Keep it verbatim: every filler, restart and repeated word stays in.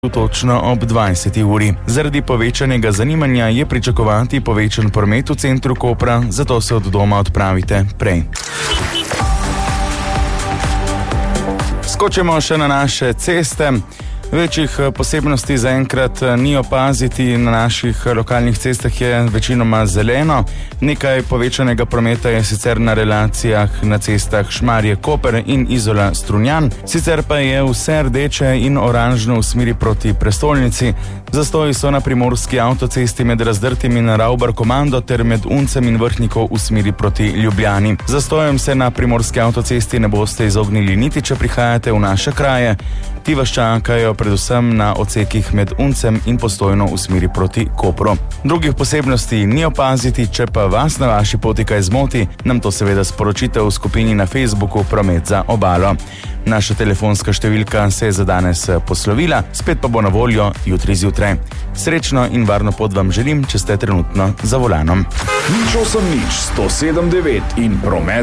točno ob dvajseti uri. Zaradi povečanega zanimanja je pričakovati povečan promet v centru Kopra, zato se od doma odpravite prej. Skočimo še na naše ceste. Večjih posebnosti zaenkrat ni opaziti, na naših lokalnih cestah je večinoma zeleno. Nekaj povečanega prometa je sicer na relacijah na cestah Šmarje-Koper in Izola-Strunjan, sicer pa je vse rdeče in oranžno v smeri proti prestolnici. Zastoji so na primorski avtocesti med Razdrtim in Ravbar-Komando ter med Uncem in Vrhnikov v smeri proti Ljubljani. Zastojem se na primorski avtocesti ne boste izognili niti, če prihajate v naše kraje. Ti vas čakajo predvsem na odsekih med Uncem in Postojno v smeri proti Kopru. Drugih posebnosti ni opaziti, če pa vas na vaši poti kaj zmoti, nam to seveda sporočite v skupini na Facebooku Promet za obalo. Naša telefonska številka se je za danes poslovila, spet pa bo na voljo jutri zjutraj. Srečno in varno pot vam želim, če ste trenutno za volanom. Nič osem nič sto sedem devet in promet.